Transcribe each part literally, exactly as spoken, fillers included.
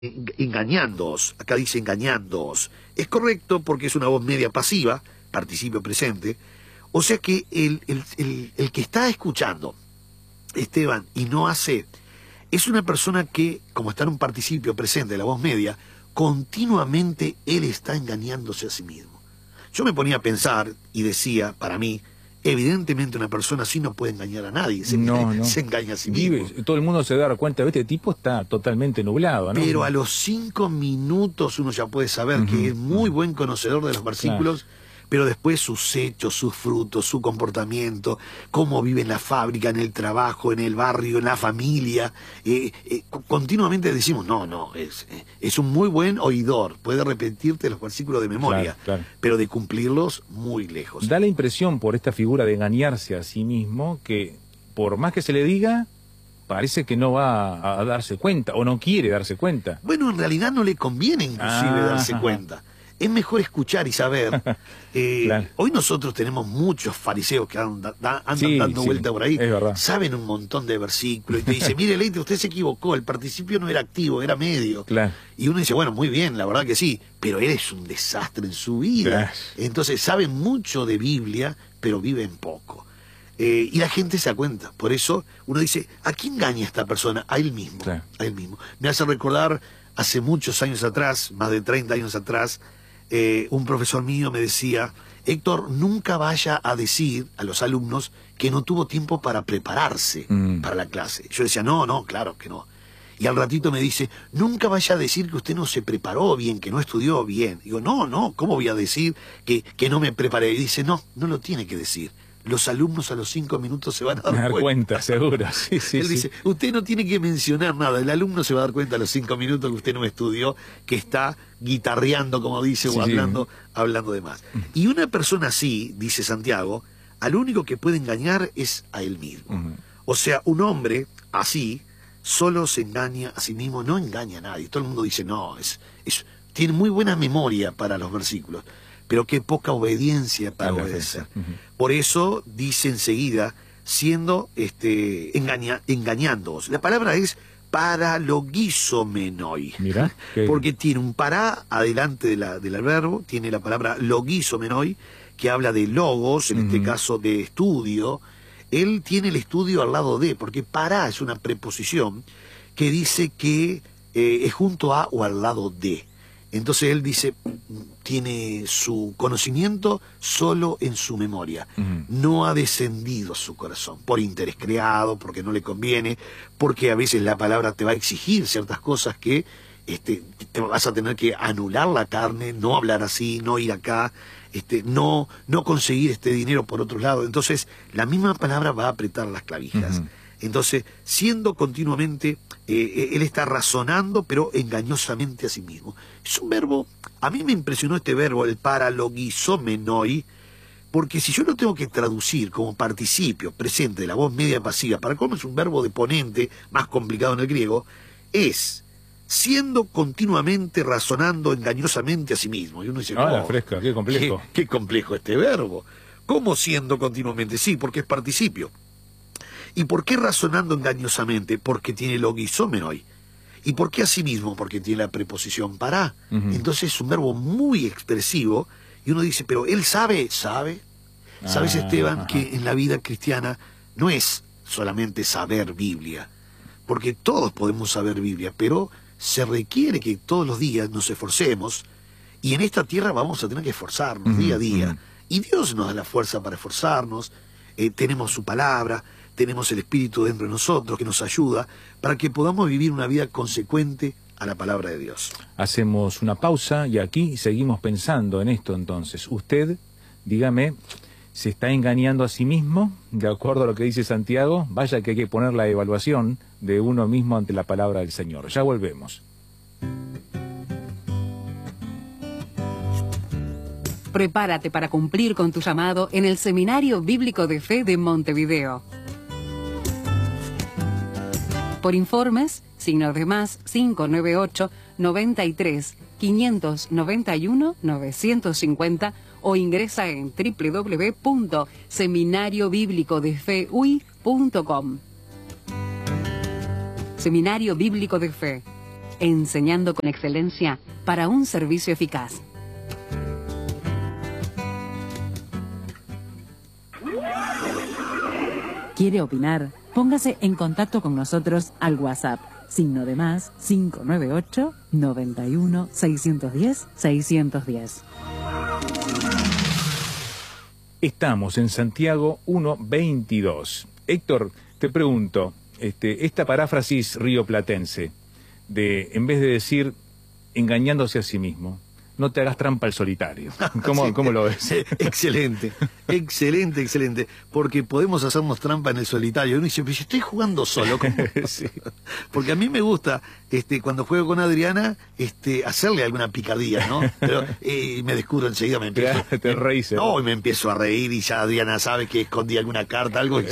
engañándoos, acá dice engañándoos. Es correcto porque es una voz media pasiva, participio presente, o sea que el, el, el, el que está escuchando, Esteban, y no hace, es una persona que, como está en un participio presente de la voz media, continuamente él está engañándose a sí mismo. Yo me ponía a pensar y decía, para mí, evidentemente una persona así no puede engañar a nadie, se, no, engaña, no. se engaña a sí Vive, mismo. todo el mundo se da cuenta, este tipo está totalmente nublado, ¿no? Pero a los cinco minutos uno ya puede saber uh-huh, que es muy uh-huh. buen conocedor de los versículos, claro. Pero después sus hechos, sus frutos, su comportamiento, cómo vive en la fábrica, en el trabajo, en el barrio, en la familia, eh, eh, continuamente decimos, no, no, es, es un muy buen oidor, puede repetirte los versículos de memoria, claro, claro. Pero de cumplirlos muy lejos. Da la impresión por esta figura de engañarse a sí mismo que por más que se le diga, parece que no va a darse cuenta o no quiere darse cuenta. Bueno, en realidad no le conviene inclusive ah, darse ajá. cuenta. Es mejor escuchar y saber. Eh, claro. Hoy nosotros tenemos muchos fariseos que andan, andan sí, dando sí, vuelta por ahí. Saben un montón de versículos y te dice, mire, Leite, usted se equivocó, el participio no era activo, era medio. Claro. Y uno dice, bueno, muy bien, la verdad que sí, pero él es un desastre en su vida. Claro. Entonces saben mucho de Biblia, pero viven poco. Eh, y la gente se da cuenta. Por eso uno dice, ¿a quién engaña esta persona? A él mismo. Claro. A él mismo. Me hace recordar hace muchos años atrás, más de treinta años atrás, Eh, un profesor mío me decía, Héctor, nunca vaya a decir a los alumnos que no tuvo tiempo para prepararse mm. para la clase. Yo decía, no, no, claro que no. Y al ratito me dice, nunca vaya a decir que usted no se preparó bien, que no estudió bien. Digo, no, no, ¿cómo voy a decir que, que no me preparé? Y dice, no, no lo tiene que decir. Los alumnos a los cinco minutos se van a dar, dar cuenta. cuenta, seguro. Sí, sí, Él sí. dice, usted no tiene que mencionar nada, el alumno se va a dar cuenta a los cinco minutos que usted no estudió, que está guitarreando, como dice, sí, o hablando, sí. hablando de más. Y una persona así, dice Santiago, al único que puede engañar es a él mismo. Uh-huh. O sea, un hombre así solo se engaña a sí mismo, no engaña a nadie. Todo el mundo dice, no, es, es tiene muy buena memoria para los versículos, pero qué poca obediencia para obedecer. Uh-huh. Por eso dice enseguida, siendo este engaña, engañándoos. La palabra es paralogizomenoi. Mira, porque tiene un para adelante de la, del verbo, tiene la palabra logizomenoi, que habla de logos, en uh-huh. este caso de estudio. Él tiene el estudio al lado de, porque para es una preposición que dice que eh, es junto a o al lado de. Entonces él dice, tiene su conocimiento solo en su memoria. Uh-huh. No ha descendido su corazón por interés creado, porque no le conviene, porque a veces la palabra te va a exigir ciertas cosas que este, te vas a tener que anular la carne, no hablar así, no ir acá, este, no, no conseguir este dinero por otro lado. Entonces la misma palabra va a apretar las clavijas. Uh-huh. Entonces, siendo continuamente, eh, él está razonando, pero engañosamente a sí mismo. Es un verbo, a mí me impresionó este verbo, el paralogizomenoi, porque si yo lo tengo que traducir como participio presente de la voz media pasiva, para cómo es un verbo de ponente, más complicado en el griego, es siendo continuamente razonando engañosamente a sí mismo. Y uno dice, ah, oh, la fresca, qué complejo. Qué, qué complejo este verbo. ¿Cómo siendo continuamente? Sí, porque es participio. ¿Y por qué razonando engañosamente? Porque tiene logizomenoi. ¿Y por qué asimismo? Porque tiene la preposición para. Uh-huh. Entonces es un verbo muy expresivo y uno dice, pero él sabe, ¿sabe? Ah, ¿Sabes, Esteban, ajá. que en la vida cristiana no es solamente saber Biblia? Porque todos podemos saber Biblia, pero se requiere que todos los días nos esforcemos y en esta tierra vamos a tener que esforzarnos uh-huh, día a día. Uh-huh. Y Dios nos da la fuerza para esforzarnos, eh, tenemos su palabra, tenemos el Espíritu dentro de nosotros que nos ayuda para que podamos vivir una vida consecuente a la palabra de Dios. Hacemos una pausa y aquí seguimos pensando en esto entonces. Usted, dígame, ¿se está engañando a sí mismo? De acuerdo a lo que dice Santiago, vaya que hay que poner la evaluación de uno mismo ante la palabra del Señor. Ya volvemos. Prepárate para cumplir con tu llamado en el Seminario Bíblico de Fe de Montevideo. Por informes, signo de más cinco nueve ocho, noventa y tres, quinientos noventa y uno, novecientos cincuenta o ingresa en doble u doble u doble u punto seminario bíblico de fe u i punto com. Seminario Bíblico de Fe, enseñando con excelencia para un servicio eficaz. ¿Quiere opinar? Póngase en contacto con nosotros al WhatsApp, signo de más cinco nueve ocho, noventa y uno, seiscientos diez, seiscientos diez. Estamos en Santiago uno veintidós. Héctor, te pregunto, este, esta paráfrasis rioplatense, de en vez de decir engañándose a sí mismo, no te hagas trampa al solitario. ¿Cómo, sí, ¿cómo lo ves? Excelente, excelente, excelente. Porque podemos hacernos trampa en el solitario. Uno dice, pero yo estoy jugando solo. Sí. Porque a mí me gusta, este, cuando juego con Adriana, este, hacerle alguna picardía, ¿no? Pero eh, me descubro enseguida, me empiezo... Te, te reís. No, y me empiezo a reír y ya Adriana sabe que escondí alguna carta, algo. Y...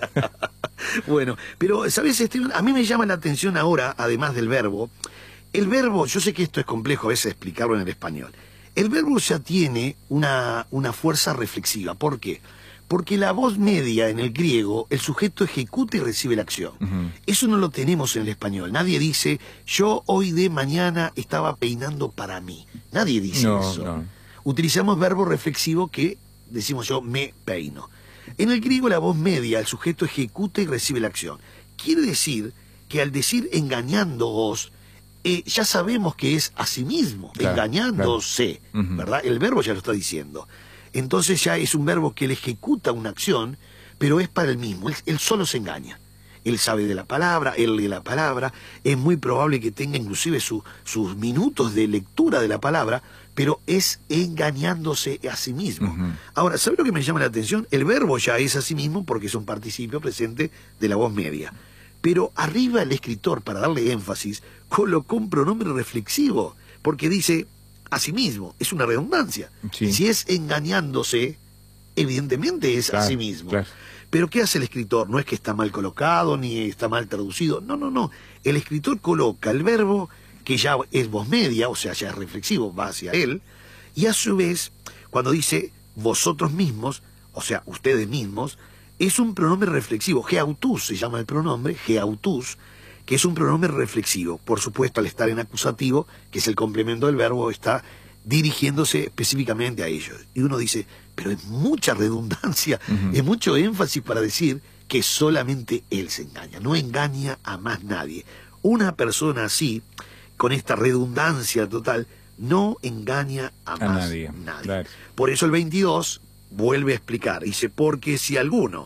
Bueno, pero, ¿sabes? Este, a mí me llama la atención ahora, además del verbo... El verbo, yo sé que esto es complejo a veces explicarlo en el español. El verbo ya tiene una, una fuerza reflexiva. ¿Por qué? Porque la voz media en el griego, el sujeto ejecuta y recibe la acción. Uh-huh. Eso no lo tenemos en el español. Nadie dice, yo hoy de mañana estaba peinando para mí. Nadie dice no, eso. No. Utilizamos verbo reflexivo que decimos yo me peino. En el griego la voz media, el sujeto ejecuta y recibe la acción. Quiere decir que al decir engañándoos, Eh, ya sabemos que es a sí mismo, claro, engañándose, claro. Uh-huh. ¿Verdad? El verbo ya lo está diciendo. Entonces ya es un verbo que él ejecuta una acción, pero es para él mismo, él, él solo se engaña. Él sabe de la palabra, él lee la palabra, es muy probable que tenga inclusive su, sus minutos de lectura de la palabra, pero es engañándose a sí mismo. Uh-huh. Ahora, ¿sabe lo que me llama la atención? El verbo ya es a sí mismo porque es un participio presente de la voz media. Pero arriba el escritor, para darle énfasis, colocó un pronombre reflexivo, porque dice a sí mismo, es una redundancia. Sí. Si es engañándose, evidentemente es claro, a sí mismo. Claro. Pero ¿qué hace el escritor? No es que está mal colocado, ni está mal traducido, no, no, no. El escritor coloca el verbo, que ya es voz media, o sea, ya es reflexivo, va hacia él, y a su vez, cuando dice vosotros mismos, o sea, ustedes mismos, es un pronombre reflexivo, geautus se llama el pronombre, geautus, que es un pronombre reflexivo. Por supuesto, al estar en acusativo, que es el complemento del verbo, está dirigiéndose específicamente a ellos. Y uno dice, pero es mucha redundancia, uh-huh. es mucho énfasis para decir que solamente él se engaña, no engaña a más nadie. Una persona así, con esta redundancia total, no engaña a, a más nadie. nadie. Claro. Por eso el veintidós... vuelve a explicar, dice, porque si alguno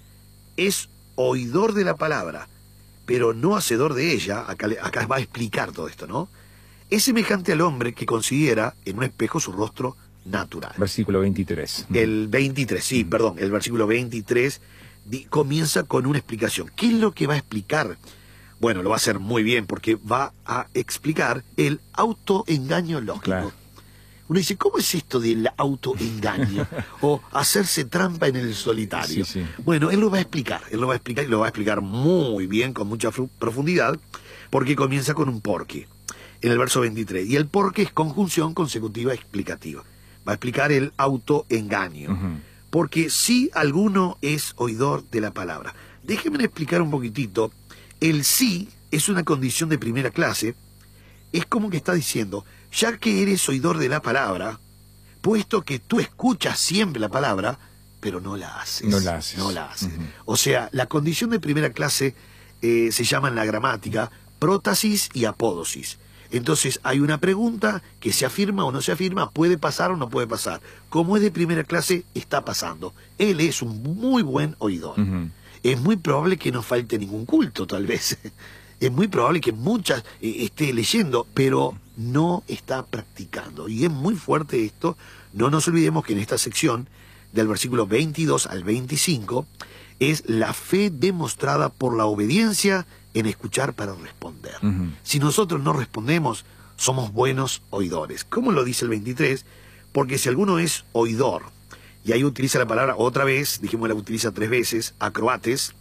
es oidor de la palabra, pero no hacedor de ella, acá, acá va a explicar todo esto, ¿no? Es semejante al hombre que considera en un espejo su rostro natural. Versículo veintitrés. El veintitrés, sí, mm. perdón, el versículo veintitrés di, comienza con una explicación. ¿Qué es lo que va a explicar? Bueno, lo va a hacer muy bien, porque va a explicar el autoengaño lógico. Claro. Uno dice, ¿cómo es esto del autoengaño? O hacerse trampa en el solitario. Sí, sí. Bueno, él lo va a explicar, él lo va a explicar y lo va a explicar muy bien, con mucha profundidad, porque comienza con un porque, en el verso veintitrés. Y el porque es conjunción consecutiva explicativa. Va a explicar el autoengaño. Uh-huh. Porque si alguno es oidor de la palabra. Déjenme explicar un poquitito. El sí es una condición de primera clase. Es como que está diciendo, ya que eres oidor de la palabra, puesto que tú escuchas siempre la palabra, pero no la haces. No la haces. No la haces. Uh-huh. O sea, la condición de primera clase eh, se llama en la gramática prótasis y apódosis. Entonces hay una pregunta que se afirma o no se afirma, puede pasar o no puede pasar. Como es de primera clase, está pasando. Él es un muy buen oidor. Uh-huh. Es muy probable que no falte ningún culto, tal vez. Es muy probable que muchas eh, esté leyendo, pero no está practicando. Y es muy fuerte esto. No nos olvidemos que en esta sección, del versículo veintidós al veinticinco, es la fe demostrada por la obediencia en escuchar para responder. Uh-huh. Si nosotros no respondemos, somos buenos oidores. ¿Cómo lo dice el veintitrés? Porque si alguno es oidor, y ahí utiliza la palabra otra vez, dijimos la utiliza tres veces, acroates,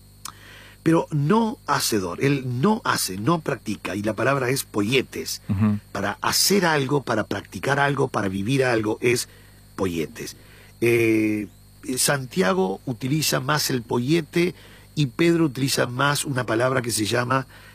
pero no hacedor, él no hace, no practica, y la palabra es poietes. Uh-huh. Para hacer algo, para practicar algo, para vivir algo, es poietes. Eh, Santiago utiliza más el poiete y Pedro utiliza más una palabra que se llama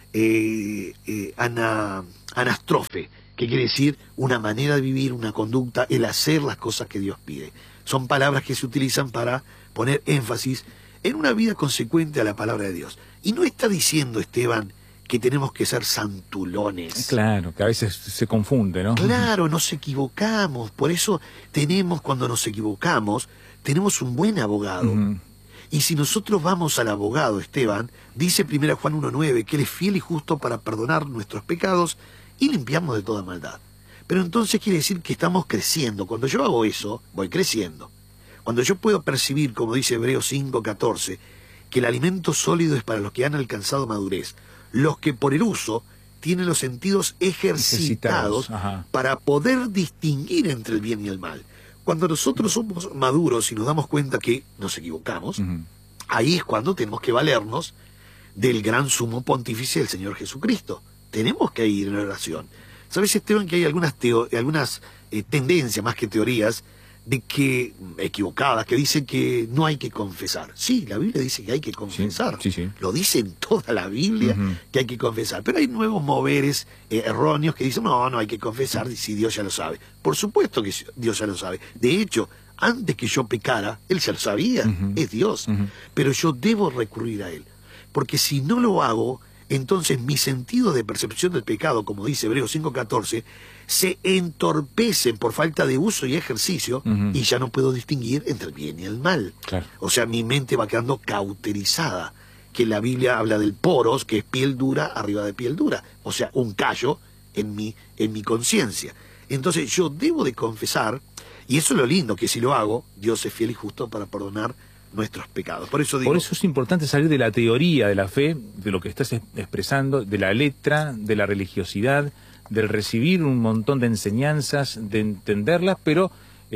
eh, eh, ana, anastrofe, que quiere decir una manera de vivir, una conducta, el hacer las cosas que Dios pide. Son palabras que se utilizan para poner énfasis en una vida consecuente a la palabra de Dios. Y no está diciendo, Esteban, que tenemos que ser santulones. Claro, que a veces se confunde, ¿no? Claro, nos equivocamos. Por eso tenemos, cuando nos equivocamos, tenemos un buen abogado. Uh-huh. Y si nosotros vamos al abogado, Esteban, dice primera Juan uno nueve, que Él es fiel y justo para perdonar nuestros pecados y limpiarnos de toda maldad. Pero entonces quiere decir que estamos creciendo. Cuando yo hago eso, voy creciendo. Cuando yo puedo percibir, como dice Hebreos cinco catorce, que el alimento sólido es para los que han alcanzado madurez, los que por el uso tienen los sentidos ejercitados para poder distinguir entre el bien y el mal. Cuando nosotros somos maduros y nos damos cuenta que nos equivocamos, uh-huh. ahí es cuando tenemos que valernos del gran sumo pontífice del Señor Jesucristo. Tenemos que ir en oración. ¿Sabes, Esteban, que hay algunas, teo algunas eh, tendencias, más que teorías, de que, equivocadas, que dicen que no hay que confesar? Sí, la Biblia dice que hay que confesar. Sí, sí, sí. Lo dice en toda la Biblia, uh-huh. que hay que confesar. Pero hay nuevos moveres eh, erróneos que dicen, no, no hay que confesar si Dios ya lo sabe. Por supuesto que Dios ya lo sabe. De hecho, antes que yo pecara, Él ya lo sabía, uh-huh. es Dios. Uh-huh. Pero yo debo recurrir a Él. Porque si no lo hago, entonces mi sentido de percepción del pecado, como dice Hebreos cinco catorce, se entorpecen por falta de uso y ejercicio, uh-huh. y ya no puedo distinguir entre el bien y el mal. Claro. O sea, mi mente va quedando cauterizada, que la Biblia habla del poros, que es piel dura arriba de piel dura, o sea, un callo en mi, en mi conciencia. Entonces yo debo de confesar, y eso es lo lindo, que si lo hago, Dios es fiel y justo para perdonar nuestros pecados. Por eso digo, por eso es importante salir de la teoría de la fe, de lo que estás expresando, de la letra, de la religiosidad, del recibir un montón de enseñanzas, de entenderlas, pero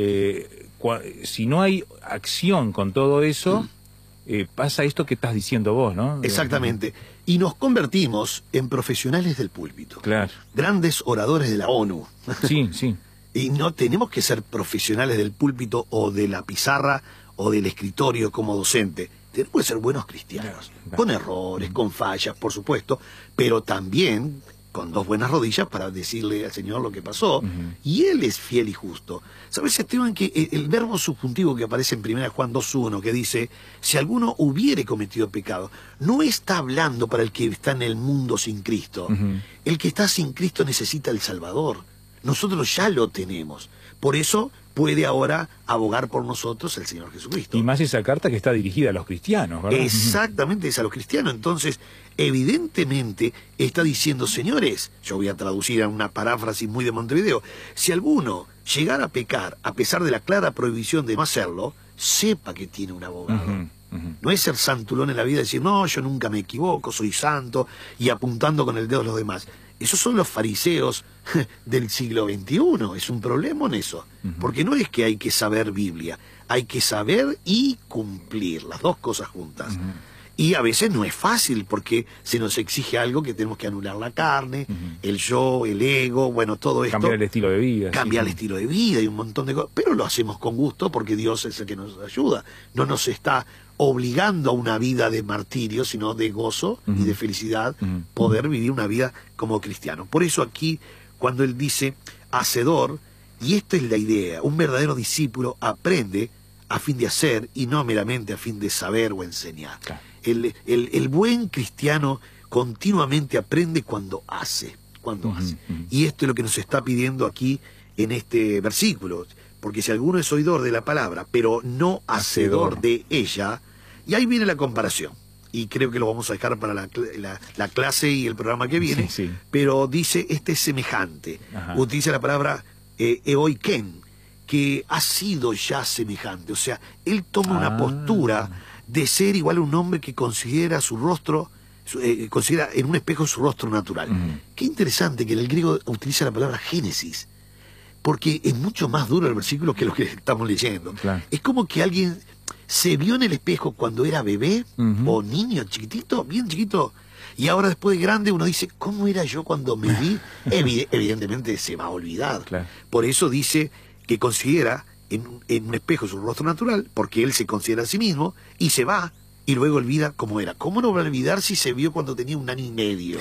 eh, si no hay acción con todo eso, mm. eh, pasa esto que estás diciendo vos, ¿no? Exactamente. Y nos convertimos en profesionales del púlpito. Claro. Grandes oradores de la ONU. Sí, sí. Y no tenemos que ser profesionales del púlpito o de la pizarra o del escritorio como docente. Tenemos que ser buenos cristianos, claro, con errores, con fallas, por supuesto, pero también con dos buenas rodillas para decirle al Señor lo que pasó, uh-huh. y Él es fiel y justo. ¿Sabes, Esteban, que el, el verbo subjuntivo que aparece en primera Juan dos uno, que dice, si alguno hubiere cometido pecado, no está hablando para el que está en el mundo sin Cristo. Uh-huh. El que está sin Cristo necesita el Salvador. Nosotros ya lo tenemos. Por eso puede ahora abogar por nosotros el Señor Jesucristo. Y más esa carta que está dirigida a los cristianos, ¿verdad? Exactamente, es a los cristianos. Entonces, evidentemente, está diciendo, señores, yo voy a traducir en una paráfrasis muy de Montevideo, si alguno llegara a pecar, a pesar de la clara prohibición de no hacerlo, sepa que tiene un abogado. Uh-huh. Uh-huh. No es ser santulón en la vida y decir, no, yo nunca me equivoco, soy santo, y apuntando con el dedo a los demás. Esos son los fariseos del siglo veintiuno, es un problema en eso. Uh-huh. Porque no es que hay que saber Biblia, hay que saber y cumplir, las dos cosas juntas. Uh-huh. Y a veces no es fácil, porque se nos exige algo que tenemos que anular la carne, uh-huh. el yo, el ego, bueno, todo esto. Cambiar el estilo de vida. Cambiar sí. el estilo de vida y un montón de cosas. Pero lo hacemos con gusto porque Dios es el que nos ayuda. No nos está obligando a una vida de martirio, sino de gozo uh-huh. y de felicidad, uh-huh. poder vivir una vida como cristiano. Por eso aquí, cuando él dice hacedor, y esta es la idea, un verdadero discípulo aprende a fin de hacer y no meramente a fin de saber o enseñar. Claro. El, el, el buen cristiano continuamente aprende cuando hace, cuando uh-huh, hace. Uh-huh. Y esto es lo que nos está pidiendo aquí en este versículo. Porque si alguno es oidor de la palabra, pero no hacedor, hacedor. de ella, y ahí viene la comparación. Y creo que lo vamos a dejar para la, la, la clase y el programa que viene. Sí, sí. Pero dice, este es semejante. Ajá. Utiliza la palabra eh, eoiken, que ha sido ya semejante. O sea, él toma ah. una postura de ser igual a un hombre que considera su rostro, su, eh, considera en un espejo su rostro natural. Uh-huh. Qué interesante que en el griego utiliza la palabra génesis, porque es mucho más duro el versículo que lo que estamos leyendo. Claro. Es como que alguien se vio en el espejo cuando era bebé, uh-huh. o niño chiquitito, bien chiquito, y ahora después de grande uno dice, ¿cómo era yo cuando me vi? Evi- evidentemente se va a olvidar. Claro. Por eso dice que considera en, en un espejo su rostro natural, porque él se considera a sí mismo, y se va y luego olvida cómo era. ¿Cómo no va a olvidar si se vio cuando tenía un año y medio?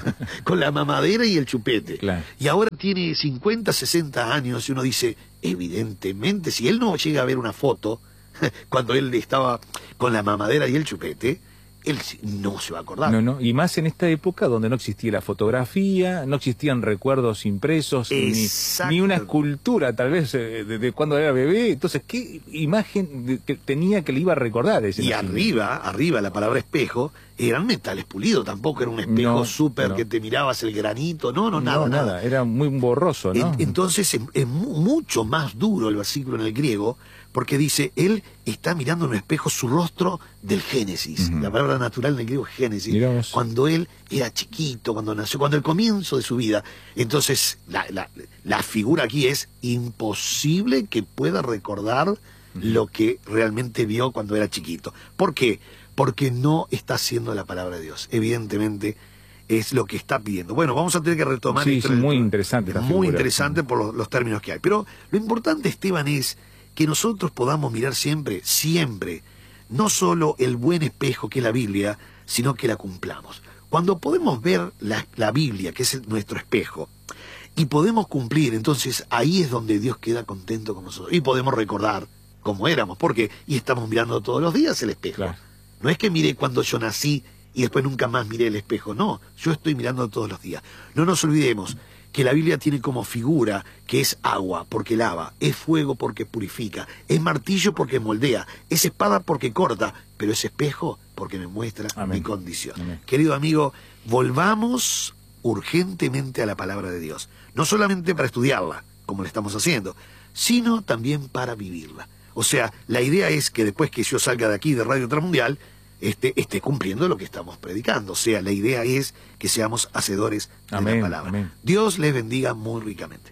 Con la mamadera y el chupete. Claro. Y ahora tiene cincuenta, sesenta años y uno dice, evidentemente, si él no llega a ver una foto cuando él estaba con la mamadera y el chupete, él no se va a acordar. No, no, y más en esta época donde no existía la fotografía, no existían recuerdos impresos, ni, ni una escultura tal vez de, de cuando era bebé. Entonces, ¿qué imagen de, que tenía que le iba a recordar ese Y nacimiento? arriba, arriba la palabra espejo, eran metales pulidos, tampoco era un espejo No, súper no. que te mirabas el granito, no, no, nada, No, nada. nada, era muy borroso, ¿no? En- entonces es, es mu- mucho más duro el versículo en el griego, porque dice, él está mirando en un espejo su rostro del Génesis. Ujú. La palabra natural en el griego es Génesis. Mirá vos. Cuando él era chiquito, cuando nació, cuando el comienzo de su vida. Entonces, la, la, la figura aquí es imposible que pueda recordar lo que realmente vio cuando era chiquito. ¿Por qué? Porque no está haciendo la palabra de Dios. Evidentemente, es lo que está pidiendo. Bueno, vamos a tener que retomar Sí, esto sí, en el- muy interesante esta Muy figura. interesante por los, los términos que hay. Pero lo importante, Esteban, es que nosotros podamos mirar siempre, siempre, no solo el buen espejo que es la Biblia, sino que la cumplamos. Cuando podemos ver la, la Biblia, que es el- nuestro espejo, y podemos cumplir, entonces ahí es donde Dios queda contento con nosotros. Y podemos recordar cómo éramos, porque y estamos mirando todos los días el espejo. Claro. No es que miré cuando yo nací y después nunca más miré el espejo, no, yo estoy mirando todos los días. No nos olvidemos que la Biblia tiene como figura que es agua porque lava, es fuego porque purifica, es martillo porque moldea, es espada porque corta, pero es espejo porque me muestra Amén. mi condición. Amén. Querido amigo, volvamos urgentemente a la palabra de Dios, no solamente para estudiarla, como lo estamos haciendo, sino también para vivirla. O sea, la idea es que después que yo salga de aquí de Radio Transmundial, Esté, esté cumpliendo lo que estamos predicando. O sea, la idea es que seamos hacedores de Amén, la palabra. amén. Dios les bendiga muy ricamente.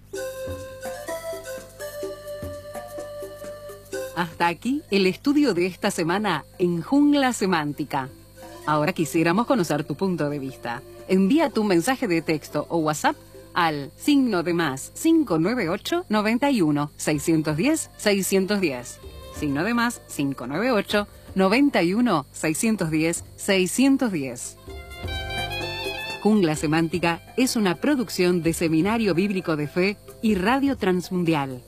Hasta aquí el estudio de esta semana en Jungla Semántica. Ahora quisiéramos conocer tu punto de vista. Envía tu mensaje de texto o WhatsApp al signo de más cinco nueve ocho, noventa y uno, seiscientos diez, seiscientos diez. Signo de más cinco nueve ocho, noventa y uno, seiscientos diez, seiscientos diez. Jungla Semántica es una producción de Seminario Bíblico de Fe y Radio Transmundial.